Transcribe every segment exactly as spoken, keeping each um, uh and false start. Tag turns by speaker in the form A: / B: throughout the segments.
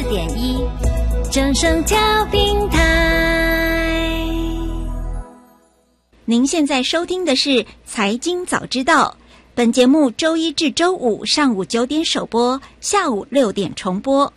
A: 点一，正声调频台。
B: 您现在收听的是财经早知道，本节目周一至周五上午九点首播，下午六点重播。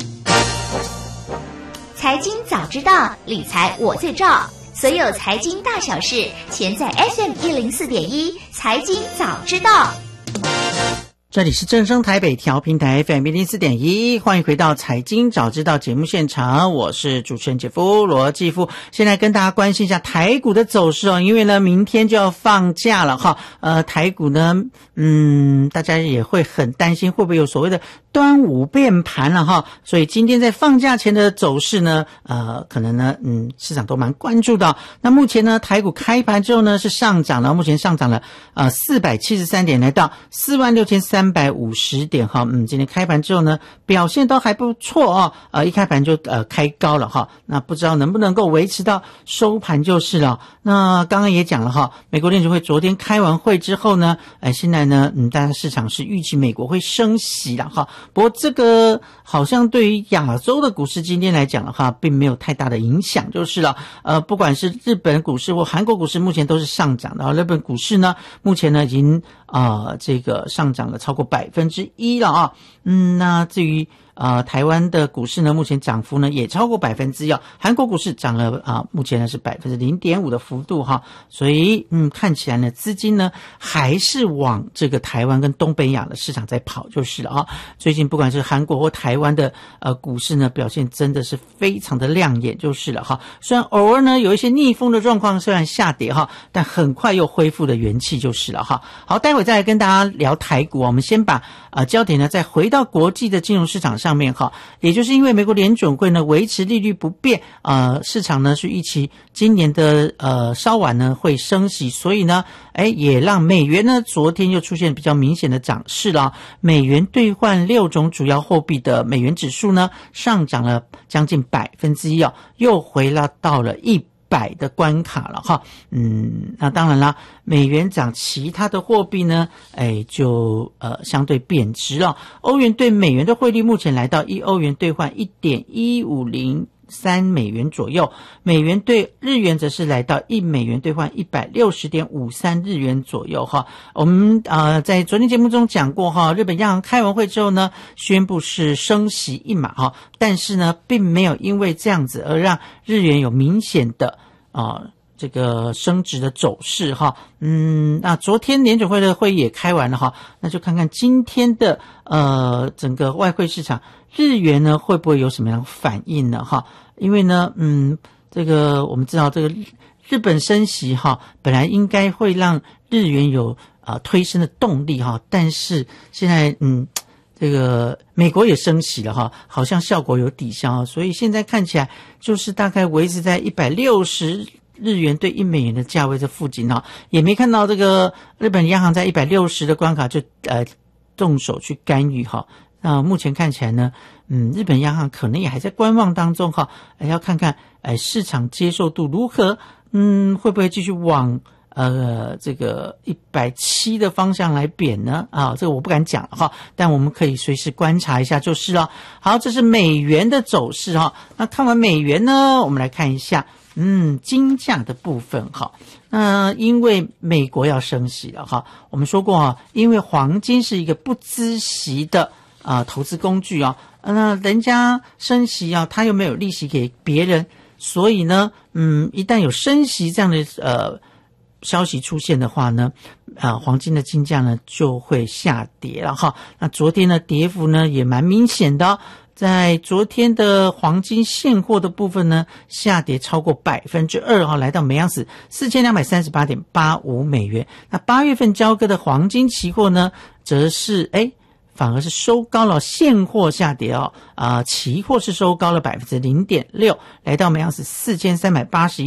C: 财经早知道，理财我最照，所有财经大小事，全在 F M 一零四点一财经早知道。
D: 这里是正声台北调频台 F M 一零四点一，欢迎回到财经早知道节目现场，我是主持人姐夫罗继夫。现在跟大家关心一下台股的走势哦，因为呢明天就要放假了哈，呃台股呢，嗯，大家也会很担心会不会有所谓的端午变盘了哈，所以今天在放假前的走势呢，呃，可能呢，嗯，市场都蛮关注的。那目前呢，台股开盘之后呢是上涨了，目前上涨了呃四百七十三点，来到四万六千三百五十点哈。嗯，今天开盘之后呢，表现都还不错哦，呃，一开盘就呃开高了哈。那不知道能不能够维持到收盘就是了。那刚刚也讲了哈，美国联储会昨天开完会之后呢，呃，现在呢，嗯，大家市场是预期美国会升息了哈。不过这个好像对于亚洲的股市今天来讲的话，并没有太大的影响就是了。呃，不管是日本股市或韩国股市，目前都是上涨的。日本股市呢，目前呢已经啊、呃、这个上涨了超过百分之一了啊。嗯，那至于呃，台湾的股市呢，目前涨幅呢也超过百分之一，韩国股市涨了啊，目前呢是百分之零点五的幅度哈，所以嗯，看起来呢，资金呢还是往这个台湾跟东北亚的市场在跑就是了啊。最近不管是韩国或台湾的呃股市呢，表现真的是非常的亮眼就是了哈。虽然偶尔呢有一些逆风的状况，虽然下跌哈，但很快又恢复了元气就是了哈。好，待会再来跟大家聊台股，我们先把呃焦点呢再回到国际的金融市场上面哈，也就是因为美国联准会呢维持利率不变，呃，市场呢是预期今年的呃稍晚呢会升息，所以呢，哎，也让美元呢昨天又出现比较明显的涨势了。美元兑换六种主要货币的美元指数呢上涨了将近百分之一哦，又回了到了一百的关卡了哈。嗯，那当然啦，美元涨，其他的货币呢，哎，就呃相对贬值了。欧元对美元的汇率目前来到一欧元兑换 一点一五零三美元左右，美元对日元则是来到一美元兑换 一百六十点五三日元左右哈。我们呃在昨天节目中讲过哈，日本央行开完会之后呢，宣布是升息一码哈，但是呢，并没有因为这样子而让日元有明显的啊、呃、这个升值的走势哈。嗯，那昨天联准会的会议也开完了哈，那就看看今天的呃整个外汇市场，日元呢会不会有什么样的反应呢哈？因为呢，嗯，这个我们知道这个日本升息哈，本来应该会让日元有啊、呃、推升的动力哈，但是现在嗯。这个美国也升息了哈，好像效果有抵消，所以现在看起来就是大概维持在一百六十日元对一美元的价位这附近哈，也没看到这个日本央行在一百六十的关卡就呃动手去干预哈。那目前看起来呢，嗯，日本央行可能也还在观望当中哈，要看看哎市场接受度如何，嗯，会不会继续往呃，这个一百七的方向来贬呢？啊，这个我不敢讲了哈，但我们可以随时观察一下就是了。好，这是美元的走势哈。那看完美元呢，我们来看一下，嗯，金价的部分哈。那因为美国要升息了哈，我们说过啊，因为黄金是一个不孳息的啊、呃、投资工具啊，那人家升息啊，他又没有利息给别人，所以呢，嗯，一旦有升息这样的呃。消息出现的话呢，啊，黄金的金价呢就会下跌了哈。那昨天呢，跌幅呢也蛮明显的、哦，在昨天的黄金现货的部分呢，下跌超过百分之二哈，来到每盎司四千两百三十八点八五美元。那八月份交割的黄金期货呢，则是哎。反而是收高了，现货下跌哦，啊、呃，期货是收高了百分之零点六，来到每盎司四千三百八十一